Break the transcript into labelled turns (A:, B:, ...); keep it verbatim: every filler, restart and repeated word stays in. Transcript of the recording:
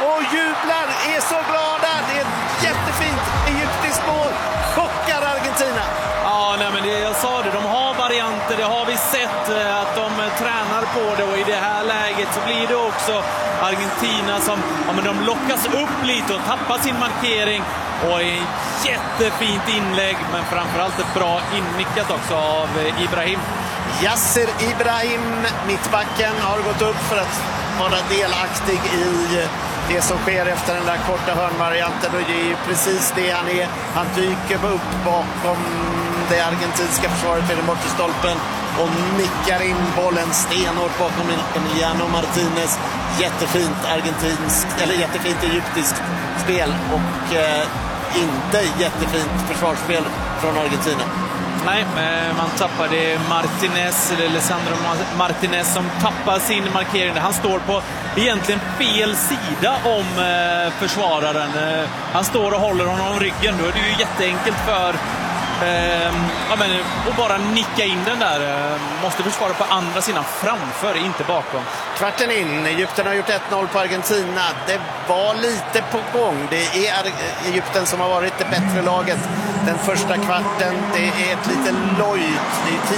A: och jublar, är så glada. Det är ett jättefint egyptiskt mål. Chockar Argentina.
B: Ja, nej, men det, jag sa det, de har varianter, det har vi sett att de tränar på det, och i det här läget så blir det också Argentina som ja, men de lockas upp lite och tappar sin markering, och en jättefint inlägg, men framförallt ett bra innickat också av Ibrahim.
A: Yasser Ibrahim, mittbacken, har gått upp för att vara delaktig i det som sker efter den där korta hörnvarianten, och det är ju precis det han är. Han dyker upp bakom det argentinska försvaret vid den bortre stolpen och nickar in bollen stenhårt bakom Emiliano Martinez. Jättefint argentinskt, eller jättefint egyptiskt spel, och eh, inte jättefint försvarsspel från Argentina.
B: Nej, man tappade Martinez, eller Alessandro Martinez, som tappar sin markering. Han står på egentligen fel sida om försvararen. Han står och håller honom om ryggen. Då är det ju jätteenkelt för eh, ja, men, att bara nicka in den där. Måste försvara på andra sidan, framför, inte bakom.
A: Kvarten in, Egypten har gjort ett noll på Argentina. Det var lite på gång. Det är Egypten som har varit det bättre laget den första kvarten. Det är ett lite lojt, det är